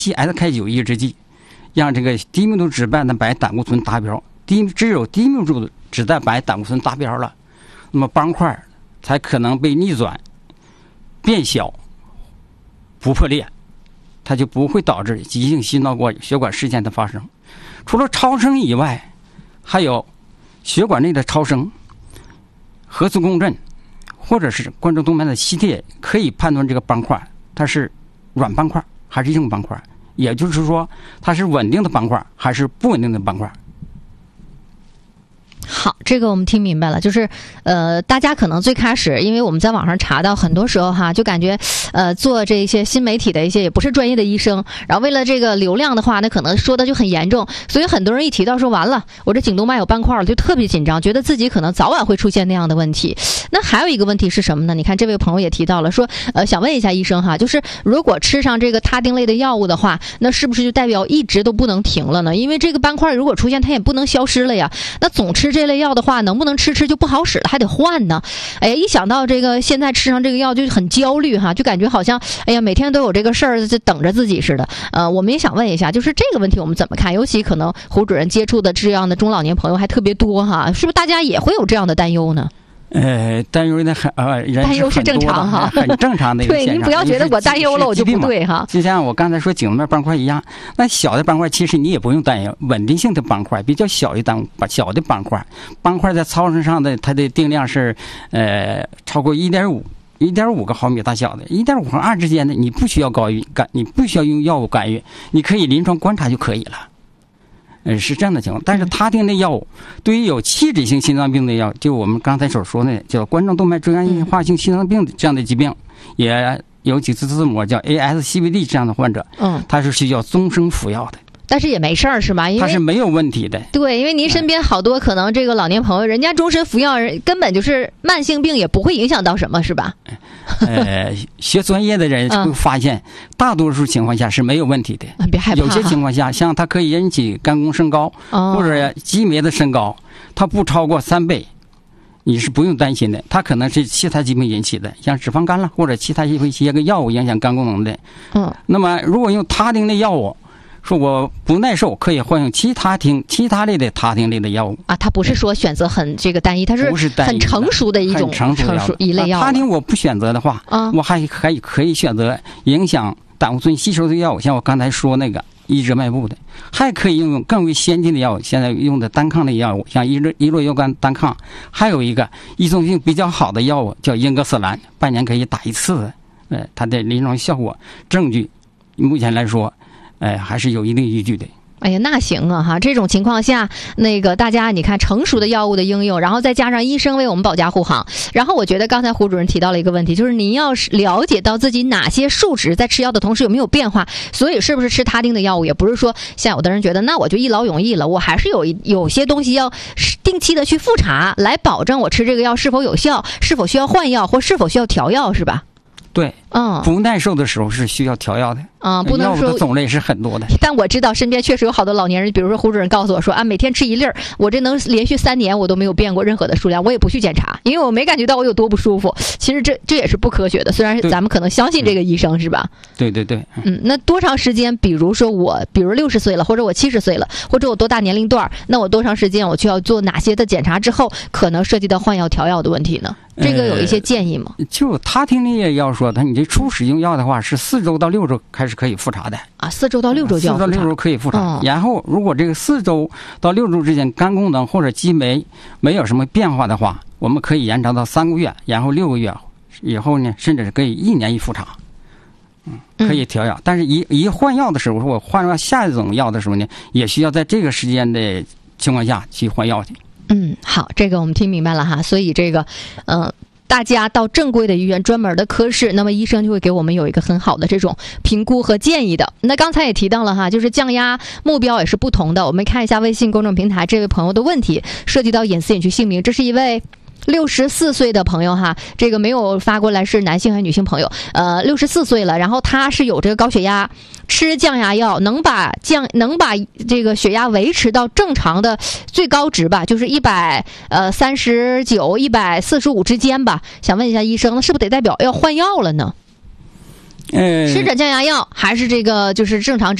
GSK9抑制剂，让这个低密度脂蛋白胆固醇达标。只有低密度脂蛋白胆固醇达标了，那么斑块才可能被逆转、变小、不破裂，它就不会导致急性心脑血管事件的发生。除了超声以外，还有血管内的超声、核磁共振，或者是冠状动脉的吸铁，可以判断这个斑块它是软斑块还是硬斑块，也就是说它是稳定的斑块还是不稳定的斑块。 好，这个我们听明白了，就是大家可能最开始，因为我们在网上查到，很多时候哈，就感觉做这些新媒体的一些也不是专业的医生，然后为了这个流量的话，那可能说的就很严重，所以很多人一提到说完了，我这颈动脉有斑块了，就特别紧张，觉得自己可能早晚会出现那样的问题。那还有一个问题是什么呢？你看这位朋友也提到了，说想问一下医生哈，就是如果吃上这个他汀类的药物的话，那是不是就代表一直都不能停了呢？因为这个斑块如果出现，它也不能消失了呀。那总吃这类药的话，能不能吃就不好使了，还得换呢？哎，一想到这个现在吃上这个药就很焦虑哈，就感觉好像哎呀每天都有这个事儿就等着自己似的。我们也想问一下，就是这个问题我们怎么看？尤其可能胡主任接触的这样的中老年朋友还特别多哈，是不是大家也会有这样的担忧呢？ 担忧的担忧是正常哈， 很正常的一个现象。 对，您不要觉得我担忧了我就不对哈。 就像我刚才说颈动脉斑块一样，那小的斑块其实你也不用担忧，稳定性的斑块比较小的斑块在超声上的它的定量是超过1.5个毫米大小的，1.5和2之间的，你不需要你不需要用药物干预，你可以临床观察就可以了。是这样的情况。但是他汀类药物对于有器质性心脏病的药，就我们刚才所说的叫冠状动脉粥样硬化性心脏病这样的疾病，也有几次字母叫 ASCVD 这样的患者，他是需要终生服药的。 但是也没事儿是吧？因为它是没有问题的。 对，因为您身边好多可能这个老年朋友，人家终身服药，根本就是慢性病，也不会影响到什么，是吧？ 学专业的人会发现，大多数情况下是没有问题的。 别害怕。 有些情况下，像它可以引起肝功升高，或者肌酶的升高，它不超过3倍。你是不用担心的，它可能是其他疾病引起的，像脂肪肝了，或者其他一些个药物影响肝功能的。那么如果用他汀类药物，说我不耐受，可以换用其他类的他汀类的药物啊。它不是说选择很这个单一，它是很成熟的一种成熟一类药物。 他汀我不选择的话，我还可以选择影响胆固醇吸收的药物，像我刚才说那个抑制脉部的，还可以用更为先进的药物，现在用的单抗类药物，像伊洛优甘单抗，还有一个依从性比较好的药物叫英格斯兰，半年可以打1次的，它的临床效果证据目前来说还是有一定依据的。 哎呀，那行啊哈！这种情况下，那个大家你看成熟的药物的应用，然后再加上医生为我们保驾护航，然后我觉得刚才胡主任提到了一个问题，就是您要是了解到自己哪些数值在吃药的同时有没有变化，所以是不是吃他汀的药物，也不是说像有的人觉得那我就一劳永逸了，我还是有些东西要定期的去复查，来保证我吃这个药是否有效，是否需要换药或是否需要调药，是吧？ 对，不耐受的时候是需要调药的不能说药物的种类是很多的。 但我知道身边确实有好多老年人，比如说胡主任告诉我说每天吃1粒，我这能连续3年我都没有变过任何的数量，我也不去检查，因为我没感觉到我有多不舒服。其实这也是不科学的，虽然咱们可能相信这个医生，是吧？ 对对对。 那多长时间？比如说比如60岁了，或者我70岁了，或者我多大年龄段，那我多长时间我就要做哪些的检查之后，可能涉及到换药调药的问题呢？这个有一些建议吗？ 就他汀类药说，你这初始用药的话是4周到6周开始可以复查的 4周到6周就要复查。 4到6周可以复查，然后如果这个4周到6周之间肝功能或者肌酶没有什么变化的话，我们可以延长到3个月，然后6个月以后呢，甚至是可以1年一复查，可以调药。但是一换药的时候，我换上下一种药的时候呢，也需要在这个时间的情况下去换药去。 好，这个我们听明白了哈。所以这个大家到正规的医院专门的科室，那么医生就会给我们有一个很好的这种评估和建议的。那刚才也提到了哈，就是降压目标也是不同的。我们看一下微信公众平台这位朋友的问题，涉及到隐私隐去姓名，这是一位64岁的朋友哈，这个没有发过来是男性还是女性朋友，64岁了，然后他是有这个高血压，吃降压药能把这个血压维持到正常的最高值吧，就是139、145之间吧。想问一下医生，那是不是得代表要换药了呢？ 吃着降压药还是这个就是正常